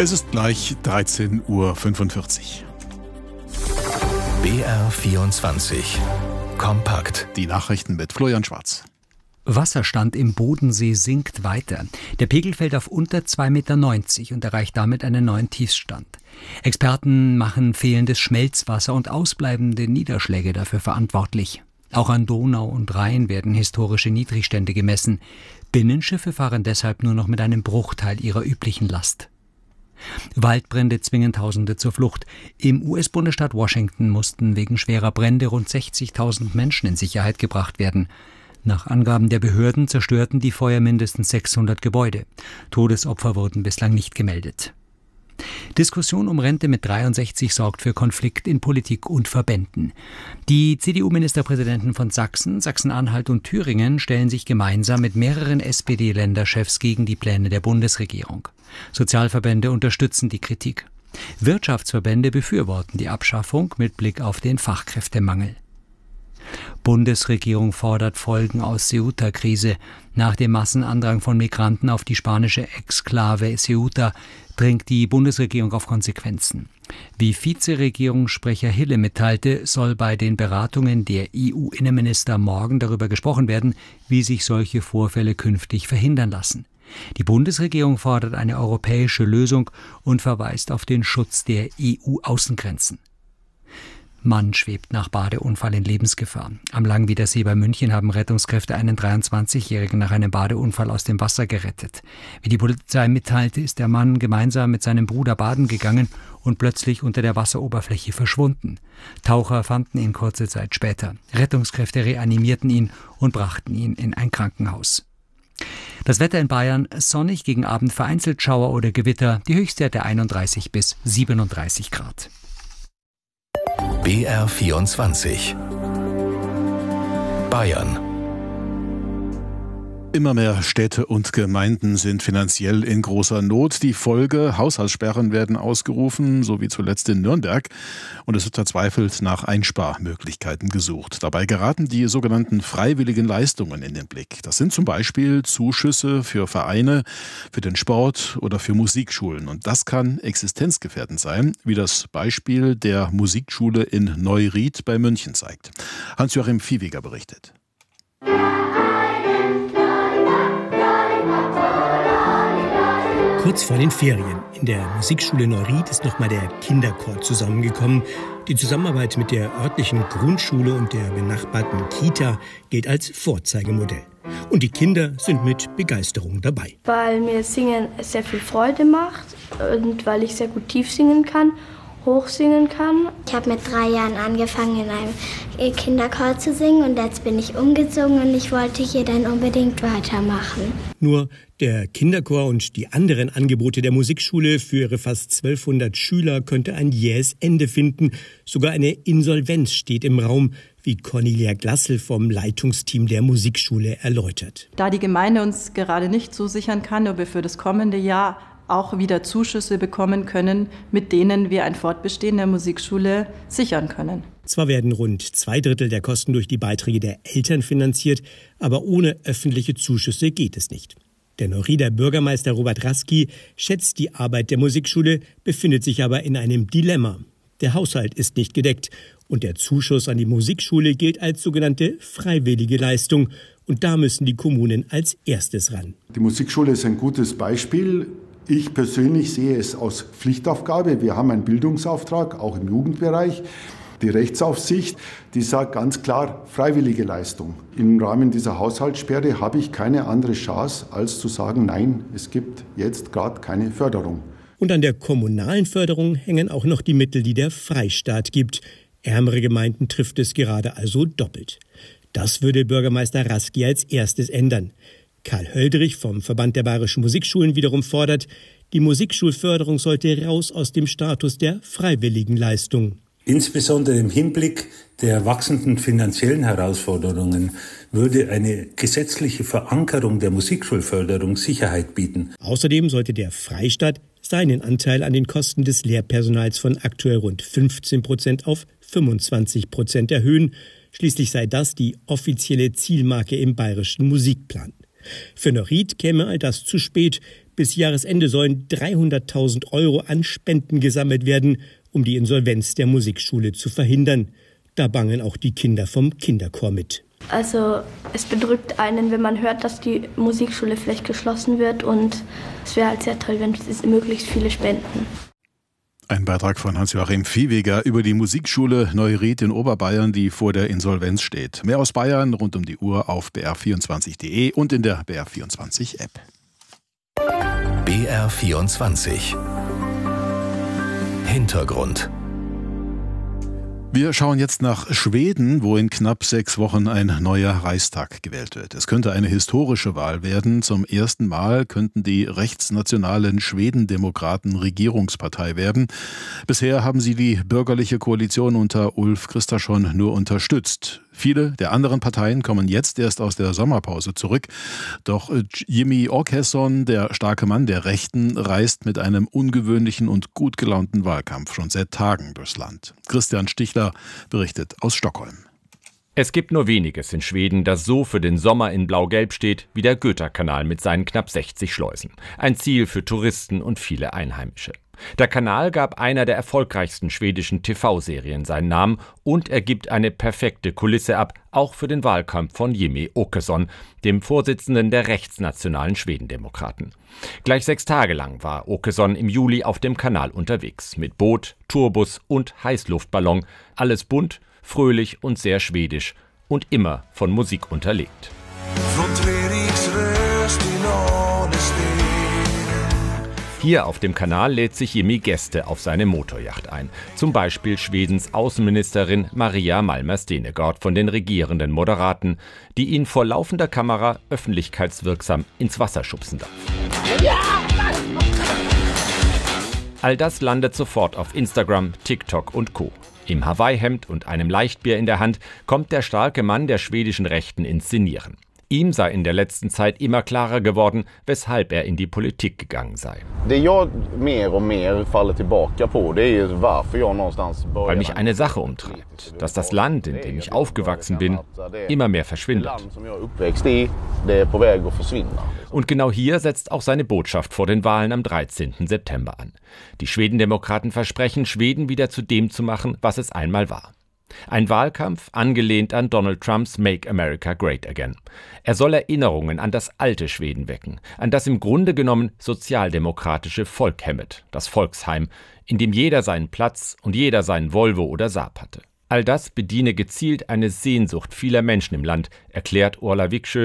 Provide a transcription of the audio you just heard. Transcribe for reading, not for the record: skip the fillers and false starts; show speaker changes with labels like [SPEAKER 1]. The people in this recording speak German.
[SPEAKER 1] Es ist gleich 13:45 Uhr.
[SPEAKER 2] BR24 Kompakt.
[SPEAKER 1] Die Nachrichten mit Florian Schwarz.
[SPEAKER 3] Wasserstand im Bodensee sinkt weiter. Der Pegel fällt auf unter 2,90 Meter und erreicht damit einen neuen Tiefstand. Experten machen fehlendes Schmelzwasser und ausbleibende Niederschläge dafür verantwortlich. Auch an Donau und Rhein werden historische Niedrigstände gemessen. Binnenschiffe fahren deshalb nur noch mit einem Bruchteil ihrer üblichen Last. Waldbrände zwingen Tausende zur Flucht. Im US-Bundesstaat Washington mussten wegen schwerer Brände rund 60.000 Menschen in Sicherheit gebracht werden. Nach Angaben der Behörden zerstörten die Feuer mindestens 600 Gebäude. Todesopfer wurden bislang nicht gemeldet. Diskussion um Rente mit 63 sorgt für Konflikt in Politik und Verbänden. Die CDU-Ministerpräsidenten von Sachsen, Sachsen-Anhalt und Thüringen stellen sich gemeinsam mit mehreren SPD-Länderchefs gegen die Pläne der Bundesregierung. Sozialverbände unterstützen die Kritik. Wirtschaftsverbände befürworten die Abschaffung mit Blick auf den Fachkräftemangel. Bundesregierung fordert Folgen aus Ceuta-Krise. Nach dem Massenandrang von Migranten auf die spanische Exklave Ceuta dringt die Bundesregierung auf Konsequenzen. Wie Vizeregierungssprecher Hille mitteilte, soll bei den Beratungen der EU-Innenminister morgen darüber gesprochen werden, wie sich solche Vorfälle künftig verhindern lassen. Die Bundesregierung fordert eine europäische Lösung und verweist auf den Schutz der EU-Außengrenzen. Mann schwebt nach Badeunfall in Lebensgefahr. Am Langwiedersee bei München haben Rettungskräfte einen 23-Jährigen nach einem Badeunfall aus dem Wasser gerettet. Wie die Polizei mitteilte, ist der Mann gemeinsam mit seinem Bruder baden gegangen und plötzlich unter der Wasseroberfläche verschwunden. Taucher fanden ihn kurze Zeit später. Rettungskräfte reanimierten ihn und brachten ihn in ein Krankenhaus. Das Wetter in Bayern: sonnig, gegen Abend vereinzelt Schauer oder Gewitter, die Höchstwerte 31 bis 37 Grad.
[SPEAKER 2] BR24 Bayern.
[SPEAKER 1] Immer mehr Städte und Gemeinden sind finanziell in großer Not. Die Folge: Haushaltssperren werden ausgerufen, so wie zuletzt in Nürnberg. Und es wird verzweifelt nach Einsparmöglichkeiten gesucht. Dabei geraten die sogenannten freiwilligen Leistungen in den Blick. Das sind zum Beispiel Zuschüsse für Vereine, für den Sport oder für Musikschulen. Und das kann existenzgefährdend sein, wie das Beispiel der Musikschule in Neuried bei München zeigt. Hans-Joachim Viehweger berichtet.
[SPEAKER 4] Kurz vor den Ferien. In der Musikschule Neuried ist nochmal der Kinderchor zusammengekommen. Die Zusammenarbeit mit der örtlichen Grundschule und der benachbarten Kita gilt als Vorzeigemodell. Und die Kinder sind mit Begeisterung dabei.
[SPEAKER 5] Weil mir Singen sehr viel Freude macht und weil ich sehr gut tief singen kann, hoch singen kann.
[SPEAKER 6] Ich habe mit 3 Jahren angefangen, in einem Kinderchor zu singen und jetzt bin ich umgezogen und ich wollte hier dann unbedingt weitermachen.
[SPEAKER 4] Nur der Kinderchor und die anderen Angebote der Musikschule für ihre fast 1200 Schüler könnte ein jähes Ende finden. Sogar eine Insolvenz steht im Raum, wie Cornelia Glassel vom Leitungsteam der Musikschule erläutert.
[SPEAKER 7] Da die Gemeinde uns gerade nicht zusichern kann, ob wir für das kommende Jahr auch wieder Zuschüsse bekommen können, mit denen wir ein Fortbestehen der Musikschule sichern können.
[SPEAKER 4] Zwar werden rund 2/3 der Kosten durch die Beiträge der Eltern finanziert, aber ohne öffentliche Zuschüsse geht es nicht. Der Neurieder Bürgermeister Robert Raski schätzt die Arbeit der Musikschule, befindet sich aber in einem Dilemma. Der Haushalt ist nicht gedeckt und der Zuschuss an die Musikschule gilt als sogenannte freiwillige Leistung. Und da müssen die Kommunen als erstes ran.
[SPEAKER 8] Die Musikschule ist ein gutes Beispiel. Ich persönlich sehe es als Pflichtaufgabe. Wir haben einen Bildungsauftrag, auch im Jugendbereich. Die Rechtsaufsicht, die sagt ganz klar, freiwillige Leistung. Im Rahmen dieser Haushaltssperre habe ich keine andere Chance, als zu sagen, nein, es gibt jetzt gerade keine Förderung.
[SPEAKER 4] Und an der kommunalen Förderung hängen auch noch die Mittel, die der Freistaat gibt. Ärmere Gemeinden trifft es gerade also doppelt. Das würde Bürgermeister Raski als erstes ändern. Karl Höldrich vom Verband der Bayerischen Musikschulen wiederum fordert, die Musikschulförderung sollte raus aus dem Status der freiwilligen Leistung.
[SPEAKER 9] Insbesondere im Hinblick der wachsenden finanziellen Herausforderungen würde eine gesetzliche Verankerung der Musikschulförderung Sicherheit bieten.
[SPEAKER 4] Außerdem sollte der Freistaat seinen Anteil an den Kosten des Lehrpersonals von aktuell rund 15% auf 25% erhöhen. Schließlich sei das die offizielle Zielmarke im bayerischen Musikplan. Für Neuried käme all das zu spät. Bis Jahresende sollen 300.000 € an Spenden gesammelt werden, um die Insolvenz der Musikschule zu verhindern. Da bangen auch die Kinder vom Kinderchor mit.
[SPEAKER 5] Also es bedrückt einen, wenn man hört, dass die Musikschule vielleicht geschlossen wird, und es wäre halt sehr toll, wenn es möglichst viele spenden.
[SPEAKER 1] Ein Beitrag von Hans-Joachim Viehweger über die Musikschule Neuried in Oberbayern, die vor der Insolvenz steht. Mehr aus Bayern rund um die Uhr auf br24.de und in der BR24-App.
[SPEAKER 2] BR24 Hintergrund.
[SPEAKER 1] Wir schauen jetzt nach Schweden, wo in knapp 6 Wochen ein neuer Reichstag gewählt wird. Es könnte eine historische Wahl werden. Zum ersten Mal könnten die rechtsnationalen Schwedendemokraten Regierungspartei werden. Bisher haben sie die bürgerliche Koalition unter Ulf Kristersson nur unterstützt. Viele der anderen Parteien kommen jetzt erst aus der Sommerpause zurück. Doch Jimmie Åkesson, der starke Mann der Rechten, reist mit einem ungewöhnlichen und gut gelaunten Wahlkampf schon seit Tagen durchs Land. Christian Stichler berichtet aus Stockholm.
[SPEAKER 10] Es gibt nur weniges in Schweden, das so für den Sommer in Blau-Gelb steht wie der Göta-Kanal mit seinen knapp 60 Schleusen. Ein Ziel für Touristen und viele Einheimische. Der Kanal gab einer der erfolgreichsten schwedischen TV-Serien seinen Namen und er gibt eine perfekte Kulisse ab, auch für den Wahlkampf von Jimmie Åkesson, dem Vorsitzenden der rechtsnationalen Schwedendemokraten. Gleich 6 Tage lang war Åkesson im Juli auf dem Kanal unterwegs, mit Boot, Tourbus und Heißluftballon. Alles bunt, fröhlich und sehr schwedisch und immer von Musik unterlegt. Hier auf dem Kanal lädt sich Jimmie Gäste auf seine Motoryacht ein. Zum Beispiel Schwedens Außenministerin Maria Malmer Stenergard von den regierenden Moderaten, die ihn vor laufender Kamera öffentlichkeitswirksam ins Wasser schubsen darf. All das landet sofort auf Instagram, TikTok und Co. Im Hawaii-Hemd und einem Leichtbier in der Hand kommt der starke Mann der schwedischen Rechten ins Szenieren. Ihm sei in der letzten Zeit immer klarer geworden, weshalb er in die Politik gegangen sei. Weil mich eine Sache umtreibt, dass das Land, in dem ich aufgewachsen bin, immer mehr verschwindet. Und genau hier setzt auch seine Botschaft vor den Wahlen am 13. September an. Die Schwedendemokraten versprechen, Schweden wieder zu dem zu machen, was es einmal war. Ein Wahlkampf, angelehnt an Donald Trumps Make America Great Again. Er soll Erinnerungen an das alte Schweden wecken, an das im Grunde genommen sozialdemokratische Folkhemmet, das Volksheim, in dem jeder seinen Platz und jeder seinen Volvo oder Saab hatte. All das bediene gezielt eine Sehnsucht vieler Menschen im Land, erklärt Orla Viksjö,